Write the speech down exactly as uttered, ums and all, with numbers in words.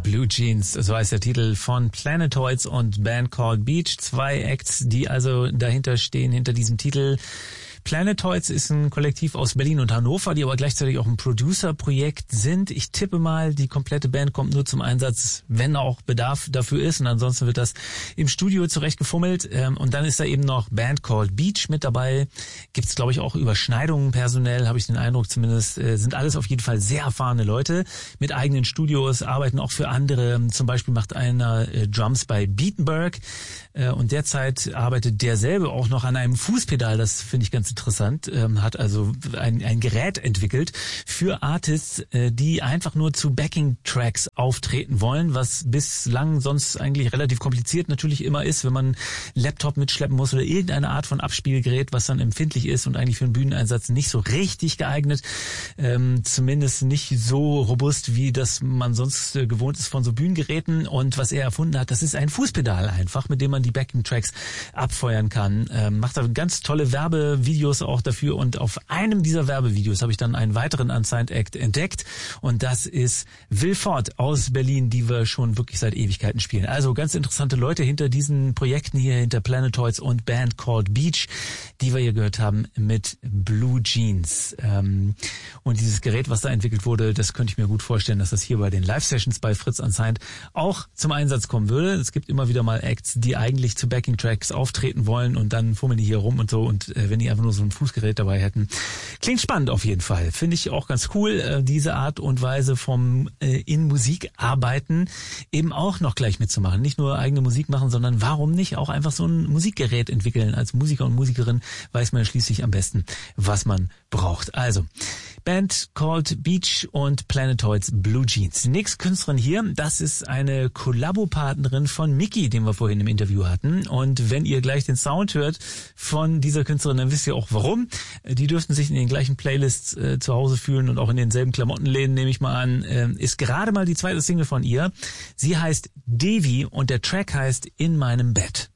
Blue Jeans, so heißt der Titel von Planetoids und Band Called Beach. Zwei Acts, die also dahinter stehen, hinter diesem Titel. Planetoids ist ein Kollektiv aus Berlin und Hannover, die aber gleichzeitig auch ein Producer-Projekt sind. Ich tippe mal, die komplette Band kommt nur zum Einsatz, wenn auch Bedarf dafür ist. Und ansonsten wird das im Studio zurechtgefummelt. Und dann ist da eben noch Band Called Beach mit dabei. Gibt es, glaube ich, auch Überschneidungen personell, habe ich den Eindruck zumindest. Sind alles auf jeden Fall sehr erfahrene Leute mit eigenen Studios, arbeiten auch für andere. Zum Beispiel macht einer Drums bei Beatenberg. Und derzeit arbeitet derselbe auch noch an einem Fußpedal. Das finde ich ganz interessant, ähm, hat also ein, ein Gerät entwickelt für Artists, äh, die einfach nur zu Backing-Tracks auftreten wollen, was bislang sonst eigentlich relativ kompliziert natürlich immer ist, wenn man einen Laptop mitschleppen muss oder irgendeine Art von Abspielgerät, was dann empfindlich ist und eigentlich für einen Bühneneinsatz nicht so richtig geeignet, ähm, zumindest nicht so robust, wie das man sonst äh, gewohnt ist von so Bühnengeräten. Und was er erfunden hat, das ist ein Fußpedal einfach, mit dem man die Backing-Tracks abfeuern kann. Ähm, macht da ganz tolle Werbevideos auch dafür und auf einem dieser Werbevideos habe ich dann einen weiteren Unsigned Act entdeckt und das ist Will Ford aus Berlin, die wir schon wirklich seit Ewigkeiten spielen. Also ganz interessante Leute hinter diesen Projekten hier, hinter Planetoids und Band Called Beach, die wir hier gehört haben mit Blue Jeans. Ähm, und dieses Gerät, was da entwickelt wurde, das könnte ich mir gut vorstellen, dass das hier bei den Live-Sessions bei Fritz Unsigned auch zum Einsatz kommen würde. Es gibt immer wieder mal Acts, die eigentlich zu Backing-Tracks auftreten wollen und dann fummeln die hier rum und so und äh, wenn die einfach nur so ein Fußgerät dabei hätten. Klingt spannend auf jeden Fall. Finde ich auch ganz cool, äh, diese Art und Weise vom äh, in Musik arbeiten eben auch noch gleich mitzumachen. Nicht nur eigene Musik machen, sondern warum nicht auch einfach so ein Musikgerät entwickeln. Als Musiker und Musikerin weiß man schließlich am besten, was man braucht. Also, Band Called Beach und Planetoids Blue Jeans. Die nächste Künstlerin hier, das ist eine Kollabo-Partnerin von Mickey, den wir vorhin im Interview hatten. Und wenn ihr gleich den Sound hört von dieser Künstlerin, dann wisst ihr auch warum. Die dürften sich in den gleichen Playlists äh, zu Hause fühlen und auch in denselben Klamottenläden, nehme ich mal an. Äh, ist gerade mal die zweite Single von ihr. Sie heißt Devi und der Track heißt In meinem Bett.